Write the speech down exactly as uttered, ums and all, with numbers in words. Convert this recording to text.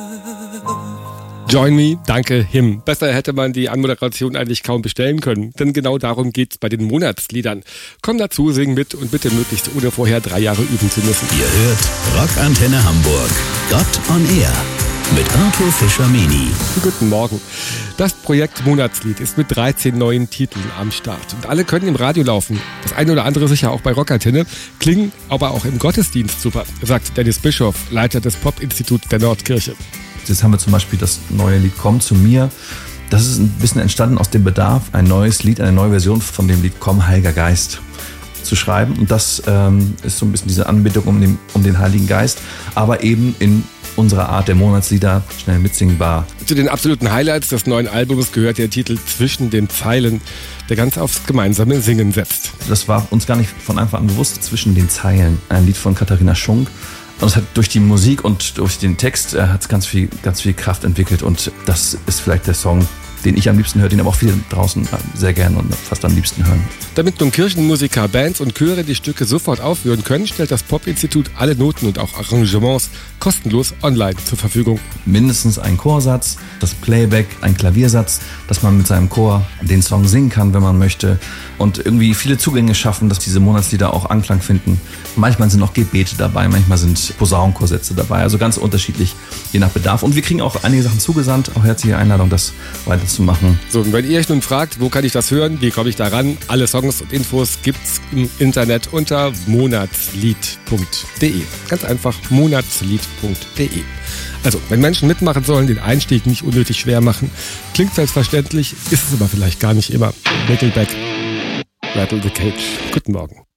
Join Me, danke Him. Besser hätte man die Anmoderation eigentlich kaum bestellen können, denn genau darum geht's bei den Monatsliedern. Komm dazu, sing mit und bitte möglichst ohne vorher drei Jahre üben zu müssen. Ihr hört Rockantenne Hamburg. Gott on Air mit Arthur Fischer-Meni. Guten Morgen. Das Projekt Monatslied ist mit dreizehn neuen Titeln am Start. Und alle können im Radio laufen. Das eine oder andere sicher auch bei Rockantenne. Klingen aber auch im Gottesdienst super, sagt Dennis Bischoff, Leiter des Pop-Instituts der Nordkirche. Jetzt haben wir zum Beispiel das neue Lied Komm zu mir. Das ist ein bisschen entstanden aus dem Bedarf, ein neues Lied, eine neue Version von dem Lied Komm, Heiliger Geist zu schreiben. Und das ähm, ist so ein bisschen diese Anbetung um den, um den Heiligen Geist, aber eben in unserer Art der Monatslieder, schnell mitsingbar. Zu den absoluten Highlights des neuen Albums gehört der Titel Zwischen den Zeilen, der ganz aufs gemeinsame Singen setzt. Das war uns gar nicht von Anfang an bewusst, Zwischen den Zeilen. Ein Lied von Katharina Schunk. Und es hat durch die Musik und durch den Text äh, hat es ganz viel, ganz viel Kraft entwickelt. Und das ist vielleicht der Song, den ich am liebsten höre, den aber auch viele draußen sehr gern und fast am liebsten hören. Damit nun Kirchenmusiker, Bands und Chöre die Stücke sofort aufführen können, stellt das Pop-Institut alle Noten und auch Arrangements kostenlos online zur Verfügung. Mindestens ein Chorsatz, das Playback, ein Klaviersatz, dass man mit seinem Chor den Song singen kann, wenn man möchte. Und irgendwie viele Zugänge schaffen, dass diese Monatslieder auch Anklang finden. Manchmal sind auch Gebete dabei, manchmal sind Posaunenchorsätze dabei. Also ganz unterschiedlich, je nach Bedarf. Und wir kriegen auch einige Sachen zugesandt. Auch herzliche Einladung, das weiterzumachen. So, und wenn ihr euch nun fragt, wo kann ich das hören, wie komme ich da ran? Alle Songs und Infos gibt's im Internet unter monatslied punkt de. Ganz einfach monatslied punkt de. Also, wenn Menschen mitmachen sollen, den Einstieg nicht unnötig schwer machen, klingt selbstverständlich, ist es aber vielleicht gar nicht immer. Nickelback, Rattle the Cage. Guten Morgen.